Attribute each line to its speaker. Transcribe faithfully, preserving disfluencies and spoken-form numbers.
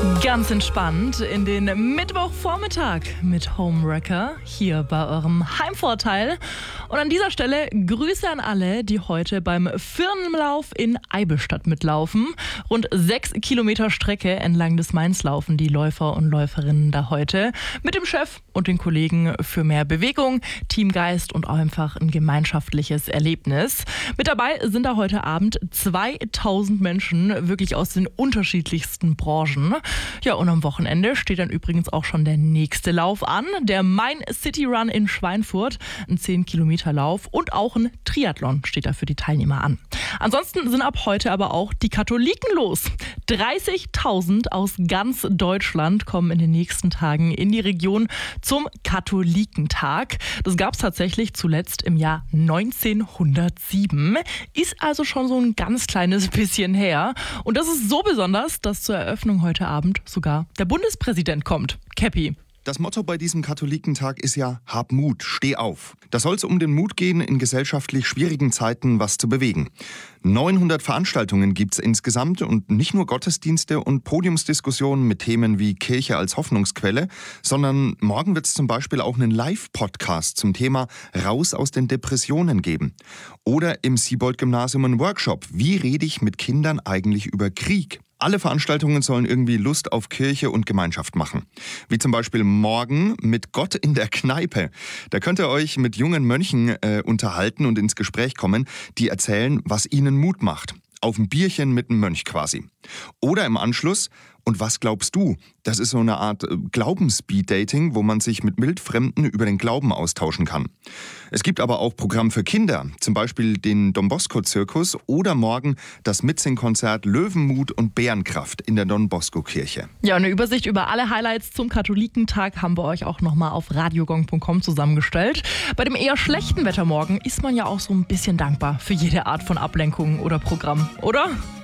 Speaker 1: Ganz entspannt in den Mittwochvormittag mit Homewrecker hier bei eurem Heimvorteil. Und an dieser Stelle Grüße an alle, die heute beim Firmenlauf in Eibenstadt mitlaufen. Rund sechs Kilometer Strecke entlang des Mains laufen die Läufer und Läuferinnen da heute mit dem Chef und den Kollegen für mehr Bewegung, Teamgeist und auch einfach ein gemeinschaftliches Erlebnis. Mit dabei sind da heute Abend zweitausend Menschen, wirklich aus den unterschiedlichsten Branchen. Ja, und am Wochenende steht dann übrigens auch schon der nächste Lauf an, der Main City Run in Schweinfurt, ein zehn Kilometer Lauf und auch ein Triathlon steht da für die Teilnehmer an. Ansonsten sind ab heute aber auch die Katholiken los. dreißigtausend aus ganz Deutschland kommen in den nächsten Tagen in die Region zum Katholikentag. Das gab es tatsächlich zuletzt im Jahr neunzehnhundertsieben. Ist also schon so ein ganz kleines bisschen her. Und das ist so besonders, dass zur Eröffnung heute Abend sogar der Bundespräsident kommt. Käppi.
Speaker 2: Das Motto bei diesem Katholikentag ist ja: Hab Mut, steh auf. Da soll es um den Mut gehen, in gesellschaftlich schwierigen Zeiten was zu bewegen. neunhundert Veranstaltungen gibt es insgesamt und nicht nur Gottesdienste und Podiumsdiskussionen mit Themen wie Kirche als Hoffnungsquelle, sondern morgen wird es zum Beispiel auch einen Live-Podcast zum Thema Raus aus den Depressionen geben. Oder im Siebold-Gymnasium einen Workshop: Wie rede ich mit Kindern eigentlich über Krieg? Alle Veranstaltungen sollen irgendwie Lust auf Kirche und Gemeinschaft machen. Wie zum Beispiel morgen mit Gott in der Kneipe. Da könnt ihr euch mit jungen Mönchen äh, unterhalten und ins Gespräch kommen, die erzählen, was ihnen Mut macht. Auf ein Bierchen mit einem Mönch quasi. Oder im Anschluss: Und was glaubst du? Das ist so eine Art Glaubens-Speed-Dating, wo man sich mit Wildfremden über den Glauben austauschen kann. Es gibt aber auch Programm für Kinder, zum Beispiel den Don Bosco-Zirkus oder morgen das Mitsingkonzert Löwenmut und Bärenkraft in der Don Bosco-Kirche.
Speaker 1: Ja, eine Übersicht über alle Highlights zum Katholikentag haben wir euch auch nochmal auf radiogong punkt com zusammengestellt. Bei dem eher schlechten Wetter morgen ist man ja auch so ein bisschen dankbar für jede Art von Ablenkung oder Programm, oder?